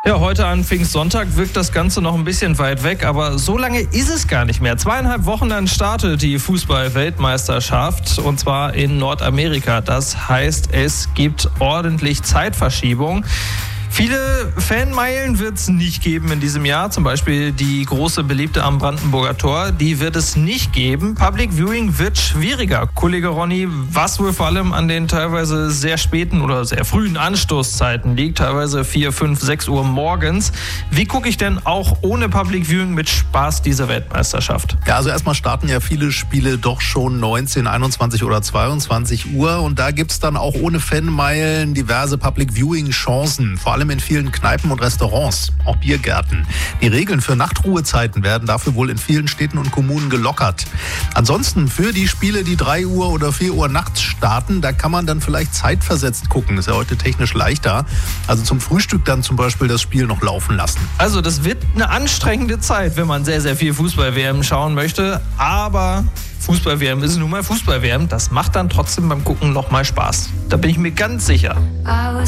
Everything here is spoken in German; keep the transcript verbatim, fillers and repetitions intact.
Ja, heute an Pfingstsonntag wirkt das Ganze noch ein bisschen weit weg, aber so lange ist es gar nicht mehr. Zweieinhalb Wochen dann startet die Fußball-Weltmeisterschaft und zwar in Nordamerika. Das heißt, es gibt ordentlich Zeitverschiebung. Viele Fanmeilen wird es nicht geben in diesem Jahr. Zum Beispiel die große Beliebte am Brandenburger Tor. Die wird es nicht geben. Public Viewing wird schwieriger. Kollege Ronny, was wohl vor allem an den teilweise sehr späten oder sehr frühen Anstoßzeiten liegt, teilweise vier, fünf, sechs Uhr morgens. Wie gucke ich denn auch ohne Public Viewing mit Spaß diese Weltmeisterschaft? Ja, also erstmal starten ja viele Spiele doch schon neunzehn, einundzwanzig oder zweiundzwanzig Uhr. Und da gibt es dann auch ohne Fanmeilen diverse Public Viewing Chancen. Vor allem in vielen Kneipen und Restaurants, auch Biergärten. Die Regeln für Nachtruhezeiten werden dafür wohl in vielen Städten und Kommunen gelockert. Ansonsten für die Spiele, die drei Uhr oder vier Uhr nachts starten, da kann man dann vielleicht zeitversetzt gucken. Ist ja heute technisch leichter. Also zum Frühstück dann zum Beispiel das Spiel noch laufen lassen. Also das wird eine anstrengende Zeit, wenn man sehr, sehr viel Fußball-W M schauen möchte. Aber Fußball-W M ist nun mal Fußball-W M. Das macht dann trotzdem beim Gucken noch mal Spaß. Da bin ich mir ganz sicher.